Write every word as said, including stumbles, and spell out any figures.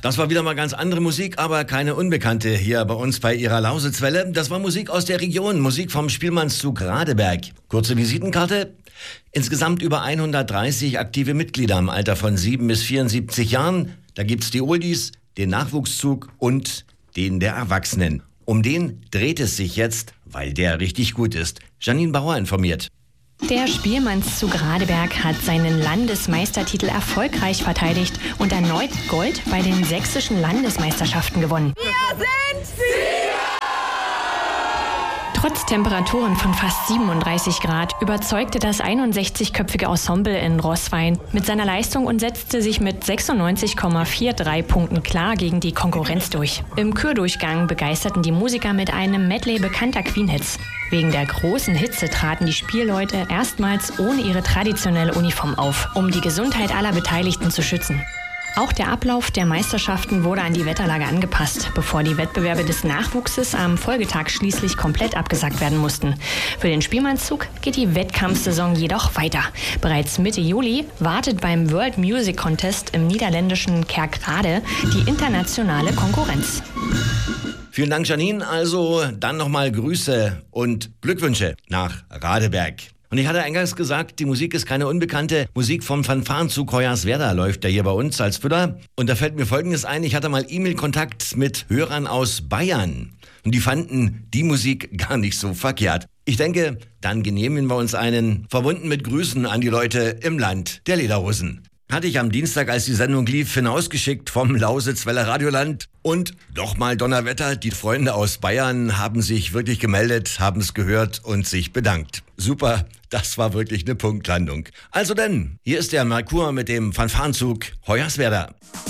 Das war wieder mal ganz andere Musik, aber keine Unbekannte hier bei uns bei Ihrer Lausitzwelle. Das war Musik aus der Region, Musik vom Spielmannszug Radeberg. Kurze Visitenkarte. Insgesamt über hundertdreißig aktive Mitglieder im Alter von sieben bis vierundsiebzig Jahren. Da gibt's die Oldies, den Nachwuchszug und den der Erwachsenen. Um den dreht es sich jetzt, weil der richtig gut ist. Janine Bauer informiert. Der Spielmannszug Radeberg hat seinen Landesmeistertitel erfolgreich verteidigt und erneut Gold bei den sächsischen Landesmeisterschaften gewonnen. Wir sind Sieger! Trotz Temperaturen von fast siebenunddreißig Grad überzeugte das einundsechzigköpfige Ensemble in Roßwein mit seiner Leistung und setzte sich mit sechsundneunzig Komma dreiundvierzig Punkten klar gegen die Konkurrenz durch. Im Kürdurchgang begeisterten die Musiker mit einem Medley bekannter Queen-Hits. Wegen der großen Hitze traten die Spielleute erstmals ohne ihre traditionelle Uniform auf, um die Gesundheit aller Beteiligten zu schützen. Auch der Ablauf der Meisterschaften wurde an die Wetterlage angepasst, bevor die Wettbewerbe des Nachwuchses am Folgetag schließlich komplett abgesagt werden mussten. Für den Spielmannszug geht die Wettkampfsaison jedoch weiter. Bereits Mitte Juli wartet beim World Music Contest im niederländischen Kerkrade die internationale Konkurrenz. Vielen Dank, Janine. Also dann nochmal Grüße und Glückwünsche nach Radeberg. Und ich hatte eingangs gesagt, die Musik ist keine Unbekannte. Musik vom Fanfarenzug Hoyerswerda läuft ja hier bei uns als Füller. Und da fällt mir Folgendes ein, ich hatte mal E-Mail-Kontakt mit Hörern aus Bayern. Und die fanden die Musik gar nicht so verkehrt. Ich denke, dann genehmigen wir uns einen, verbunden mit Grüßen an die Leute im Land der Lederhosen. Hatte ich am Dienstag, als die Sendung lief, hinausgeschickt vom Lausitzwelle Radioland. Und doch mal Donnerwetter, die Freunde aus Bayern haben sich wirklich gemeldet, haben es gehört und sich bedankt. Super, das war wirklich eine Punktlandung. Also denn, hier ist der Merkur mit dem Fanfarenzug Hoyerswerda.